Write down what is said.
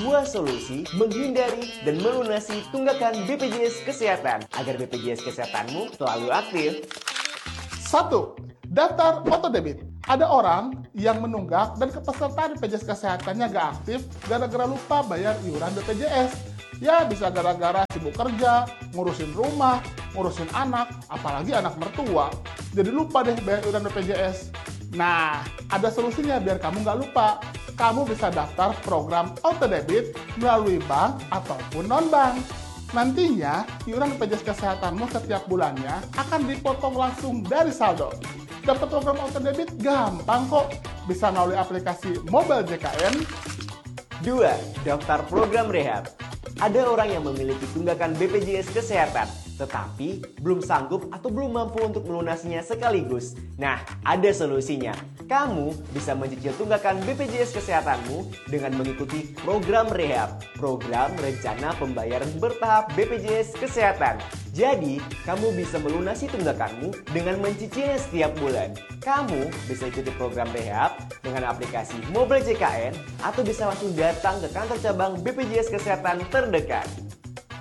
sebuah solusi menghindari dan melunasi tunggakan BPJS Kesehatan agar BPJS Kesehatanmu selalu aktif. 1. Daftar autodebit. Ada orang yang menunggak dan kepesertaan BPJS Kesehatannya gak aktif gara-gara lupa bayar iuran BPJS. Ya bisa gara-gara sibuk kerja, ngurusin rumah, ngurusin anak, apalagi anak mertua. Jadi lupa deh bayar iuran BPJS. Nah, ada solusinya biar kamu gak lupa. Kamu bisa daftar program autodebit melalui bank ataupun non-bank. Nantinya, iuran BPJS Kesehatanmu setiap bulannya akan dipotong langsung dari saldo. Daftar program autodebit gampang kok. Bisa melalui aplikasi Mobile JKN. 2. Daftar program rehab. Ada orang yang memiliki tunggakan BPJS Kesehatan, tetapi belum sanggup atau belum mampu untuk melunasinya sekaligus. Nah, ada solusinya. Kamu bisa mencicil tunggakan BPJS Kesehatanmu dengan mengikuti program rehab, program rencana pembayaran bertahap BPJS Kesehatan. Jadi, kamu bisa melunasi tunggakanmu dengan mencicilnya setiap bulan. Kamu bisa ikuti program rehab dengan aplikasi Mobile JKN atau bisa langsung datang ke kantor cabang BPJS Kesehatan terdekat.